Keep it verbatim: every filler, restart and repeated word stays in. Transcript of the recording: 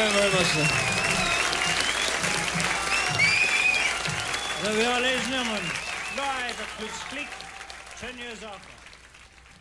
very, very much, sir. There we are, ladies and gentlemen. Live at Klux Klik, ten years after.